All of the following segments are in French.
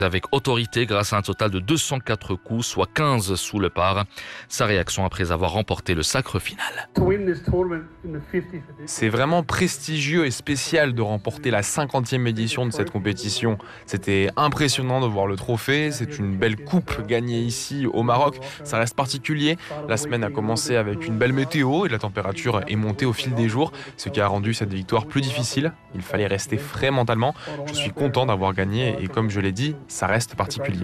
avec autorité grâce à un total de 204 coups, soit 15 sous le par. Sa réaction après avoir remporté le sacre final. C'est vraiment prestigieux et spécial de remporter la 50e édition de cette compétition. C'était impressionnant de voir le trophée. C'est une belle coupe gagnée ici au Maroc. Ça reste particulier. La semaine a commencé avec une belle météo et la température est montée au fil des jours, ce qui a rendu cette victoire plus difficile. Il fallait rester frais mentalement. Je suis content d'avoir gagné et comme je l'ai dit, ça reste particulier.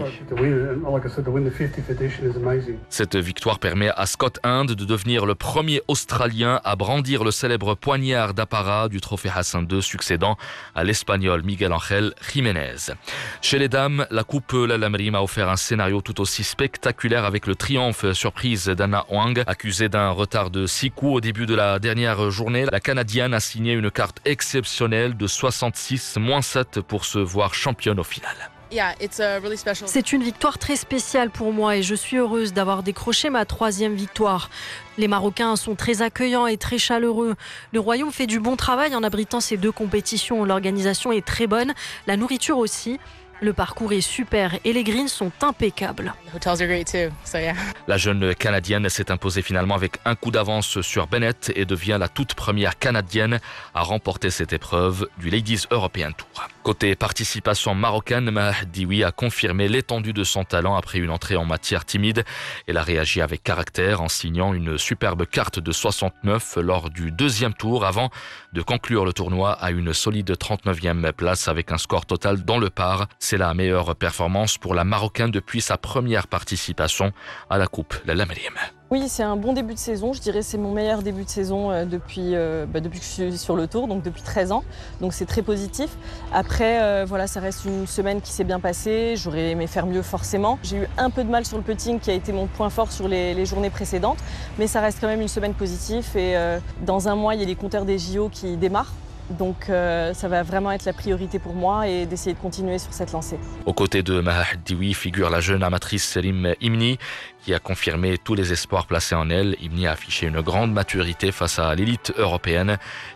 Cette victoire permet à Scott Hand de devenir le premier Australien à brandir le célèbre poignard d'apparat du trophée Hassan II, succédant à l'Espagnol Miguel Ángel Jiménez. Chez les dames, la Coupe L'Al-Amrim a offert un scénario tout aussi spectaculaire avec le triomphe surprise d'Anna Huang. Accusée d'un retard de 6 coups au début de la dernière journée, la Canadienne a signé une carte exceptionnelle de 66-7 pour se voir championne au final. C'est une victoire très spéciale pour moi et je suis heureuse d'avoir décroché ma 3e victoire. Les Marocains sont très accueillants et très chaleureux. Le Royaume fait du bon travail en abritant ces 2 compétitions. L'organisation est très bonne, la nourriture aussi. Le parcours est super et les greens sont impeccables. La jeune Canadienne s'est imposée finalement avec un coup d'avance sur Bennett et devient la toute première Canadienne à remporter cette épreuve du Ladies European Tour. Côté participation marocaine, Mahdiwi a confirmé l'étendue de son talent après une entrée en matière timide. Elle a réagi avec caractère en signant une superbe carte de 69 lors du 2e tour avant de conclure le tournoi à une solide 39e place avec un score total dans le par. C'est la meilleure performance pour la Marocaine depuis sa première participation à la Coupe L'Al-Amrim. Oui, c'est un bon début de saison. Je dirais que c'est mon meilleur début de saison depuis que je suis sur le tour, donc depuis 13 ans. Donc c'est très positif. Après, ça reste une semaine qui s'est bien passée. J'aurais aimé faire mieux forcément. J'ai eu un peu de mal sur le putting qui a été mon point fort sur les journées précédentes. Mais ça reste quand même une semaine positive. Et dans un mois, il y a les compteurs des JO qui démarrent. Donc ça va vraiment être la priorité pour moi et d'essayer de continuer sur cette lancée. Aux côtés de Mahdiwi figure la jeune amatrice Selim Imni qui a confirmé tous les espoirs placés en elle. Imni a affiché une grande maturité face à l'élite européenne